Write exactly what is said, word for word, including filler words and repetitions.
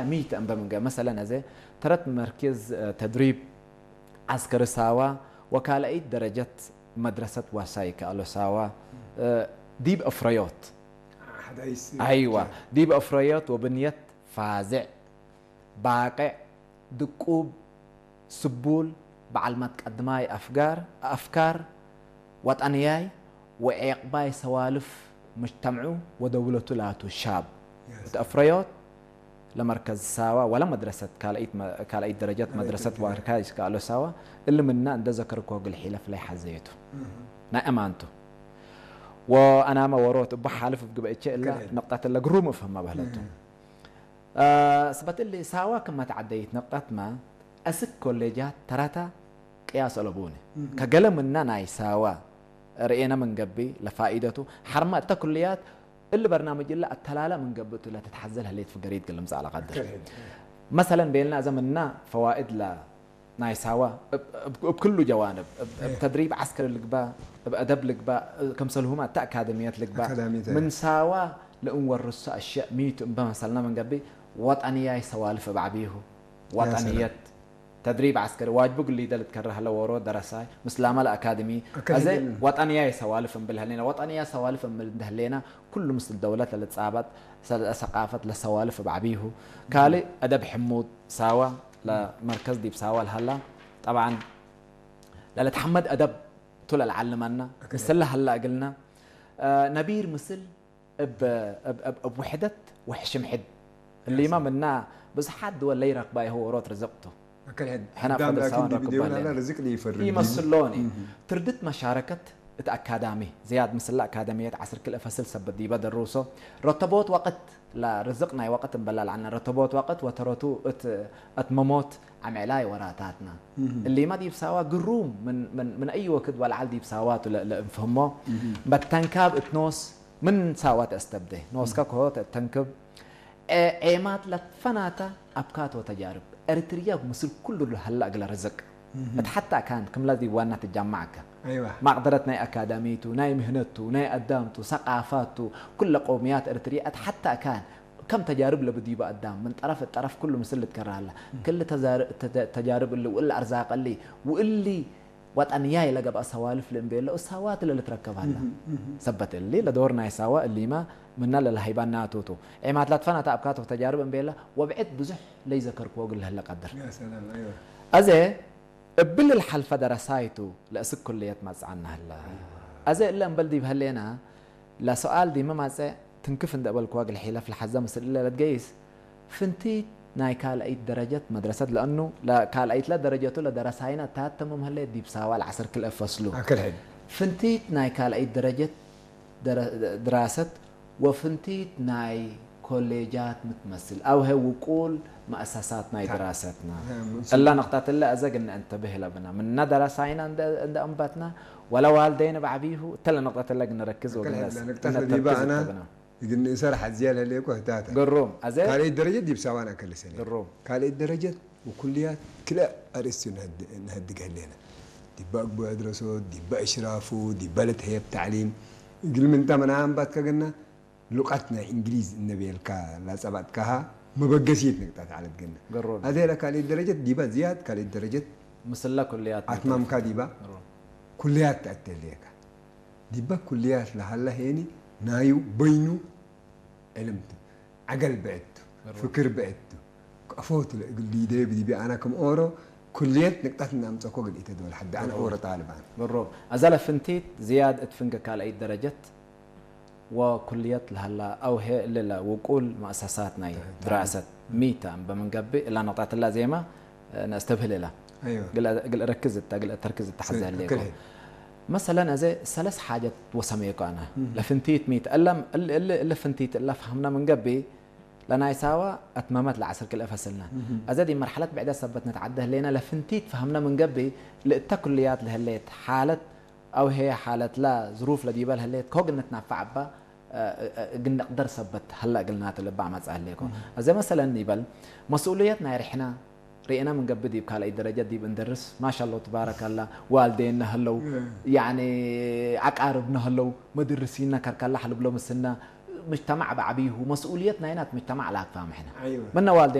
لا ميت أم بمنجا مثلا زي ترت مركز تدريب عسكري ساوا وكالة درجة مدرسة وسايك قالوا ساوا ديب أفريات أيوة ديب أفريات وبنية فازع باقع دقوب سبول بعلمات قدماي أفكار أفكار وطنياي وعقباي سوالف مجتمعه ودولته لاتو الشاب أفريات لمركز ساوا ولا مدرسة كالأيت كالأيت درجات مدرسة واركايس قالوا ساوا اللي منا عند ذكر كوج الحيلة في حزيته نا أمانته وأنا ما وروت بحالف بقبائل إلا نقطة اللي قروم أفهم ما بهلته أه سبت اللي ساوا كما تعديت نقطة ما أسك كوليجات تراتا قياس ألبوني كقلم منا ناي ساوا رأينا من قبي لفائدته حرمة تكليات اللي برنامج الله التلالة من قبته لا تتحزلها ليت في قريد قلمز على قدر مثلا بيننا زمننا فوائد لا نايساوا بكل جوانب بتدريب عسكري لقبا بأدب لقبا كمسلهمات تأكاديميات لقبا من ساوا لأنور رص أشياء ميت بمثلنا من قبي وطنية سوالف بعبيه وطنية تدريب عسكري واجبك اللي دلت كره له ورو درساي مسلمه الاكاديمي ازي وطنيه سوالف بالهلينا وطنيه سوالف بالهلينا كل مثل دولات اللي تصابت ثقافه لسوالف بعبيه كالي ادب حمود ساوا لمركز ديب ساوا الهلا طبعا لا تحمد ادب طول العلمنا مثل هلا قلنا آه نبير مثل بوحده وحشم حد اللي ما منا بس حد دول اللي يرق باي هو روت رزقته حنا قدر سوان ركبنا لا رزق لي يفرق يمثلوني تردت مشاركة أكاديمي زياد مثل أكاديمية عصر كل فصل سبت دي بدر روسو رتبوت وقت لا رزقنا وقت بلال عنا رتبوت وقت وترتو ات اتمموت عم علاي وراتاتنا اللي ما دي بساوا قروم من من من أي وقت ولا عال دي بساوات ولا نفهمه بتنكب اتنوس من ساوات استبده نوس كاكو تنكب ايمات لفناتا أبكات وتجارب أريتريا مثل كل هلا أقل رزق حتى كان كم الذي وانا تجمعك أيوة ما قدرتنا أكاديميته ناي مهنته ناي قدامته ثقافاته كل قوميات أريتريا حتى كان كم تجارب لبدي بقدام من طرف الطرف كله مثل تكرر له كل تجارب اللي واللي أرزاق اللي واللي وطنياي لقى بقى سوالف لمبيل السوات اللي تركب هلا ثبت اللي لدورنا يساوا اللي ما منا للهيبان ناتوتو اي ما ثلاث فنا تابكات وتجارب مبيلا وبعد بزح لي ذكر كوغ هلا قدر يا سلام ايوه ازي بل الحلفه درسايتو لاسك كليات مزعنا هلا ازي الا مبلدي بهلينا لا سؤال دي ما مازه تنكف عند قبل كوغ الحيله في الحزه مثل الا تقيس فنتي ناي كال اي درجات مدرسه لانه لا كال اي ثلاث درجات ولا درساينا تاتمم هلا دي بساوى العصر كل فصلوا اكل هيد فنتي ناي كال اي درجات دراسه وفنتيت ناي كوليجات متمثل او هي وقول مؤسسات ناي دراستنا الا نقطه الا ازق ان انتبه لبنا من درساينا عند عند انباتنا ولا والدينا بعبيه تلا نقطه الا نركز وقلنا نقطه دي بقى انا يقول سرح زياده ليك وهتاتا قروم ازي قال الدرجه دي بسوانا كل سنه قروم قال الدرجه وكليات كلا ارسل نهد نهدق لنا دي بقى بيدرسوا دي بقى اشرافه دي بلد هي بتعليم يقول من تمنا انبات كقلنا لغتنا انجليز النبي الكا لا سبت كها ما بقسيت نقطه على الجنه هذا لك قال الدرجه دي بقى زياد قال الدرجه مثل كليات اتمام كديبا كليات تاتليك دي بقى كليات لهلا هيني نايو بينو علمت عقل بعت فكر بعت افوت اللي دي بدي انا كم اورو كليات نقطتنا امسكو قد يتدول حد انا اورو طالبان بالروب ازال فنتيت زياد اتفنك على اي درجات وكليات لهلا او هي لا وقول مؤسساتنا دراسه ميتا بمنقبي الا نقطه لا زي ما نستبهل لها ايوه قل قل ركزت قل تركز التحزه عليكم مثلا زي ثلاث حاجات وسميك انا لفنتيت ميت الا الا الا فنتيت الا فهمنا من قبي لنا يساوى اتممت العصر كل فصلنا ازدي مرحله بعد سبت نتعدى لنا لفنتيت فهمنا من قبي للتكليات لهليت حاله او هي حاله لا ظروف لديبال هليت كوغ نتنافع با قلنا نقدر سبت هلا قلنا تلبع ما تسال لكم زي مثلا نيبل مسؤوليتنا رحنا رينا من قبل دي بكال اي درجات دي بندرس ما شاء الله تبارك الله والدينا هلو يعني عقاربنا هلو مدرسينا كركلا حلو بلو مسنا مجتمع بعبيه مسؤوليتنا هنا مجتمع لا فاهم احنا ايوه من والدين